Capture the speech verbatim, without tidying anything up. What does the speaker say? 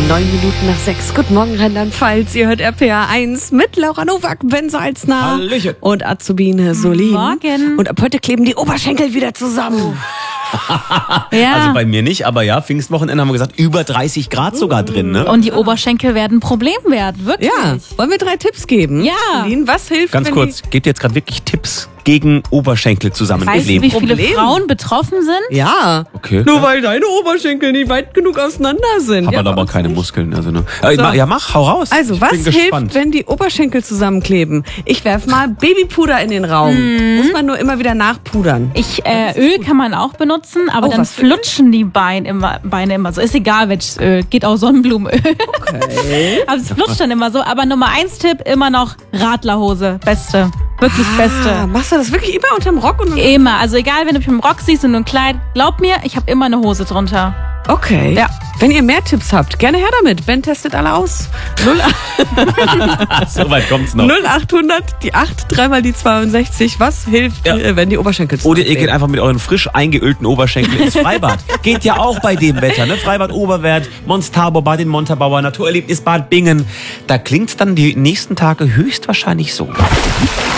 Neun Minuten nach sechs. Guten Morgen, Rheinland-Pfalz. Ihr hört R P R eins mit Laura Nowak, Ben Salzner Hallöchen. und Azubine Solin. Morgen. Und ab heute kleben die Oberschenkel wieder zusammen. Ja. Also bei mir nicht, aber ja, Pfingstwochenende haben wir gesagt, über dreißig Grad sogar drin, ne? Und die Oberschenkel werden ein Problem werden, wirklich. Ja, wollen wir drei Tipps geben? Ja. Solin, was hilft, Ganz wenn kurz, gebt ihr jetzt gerade wirklich Tipps gegen Oberschenkel Weißt du, zusammenkleben? wie viele Problem. Frauen betroffen sind? die... Ja, Okay. nur weil deine Oberschenkel nicht weit genug auseinander sind. Hab Ja, halt aber bei uns keine nicht. Muskeln, also ne. Äh, So. ma- Ja, mach, hau raus. Also, ich was bin hilft, gespannt. wenn die Oberschenkel zusammenkleben? Ich werf mal Babypuder in den Raum. Mhm. Muss man nur immer wieder nachpudern. Ich, äh, Öl kann man auch benutzen, aber Oh, dann was für Öl? flutschen die Beine immer, Beine immer so. Ist egal, welches Öl. Geht auch Sonnenblumenöl. Okay. Aber es flutscht dann immer so. Aber Nummer eins Tipp, immer noch Radlerhose. Beste. Wirklich Ah, beste. machst du das wirklich immer unterm Rock? Und Immer. Also egal, wenn du mich im Rock siehst und nur ein Kleid. Glaub mir, ich habe immer eine Hose drunter. Okay. Ja. Wenn ihr mehr Tipps habt, gerne her damit. Ben testet alle aus. So weit kommt's noch. null achthundert, die acht, dreimal die zweiundsechzig. Was hilft, Ja. äh, wenn die Oberschenkel Oder ihr geht zusammenkleben? einfach mit euren frisch eingeölten Oberschenkeln ins Freibad. Geht ja auch bei dem Wetter, ne? Freibad Oberwert, Mons-Tarbor-Bad in Montabaur, Naturerlebnisbad Bingen. Da klingt's dann die nächsten Tage höchstwahrscheinlich so.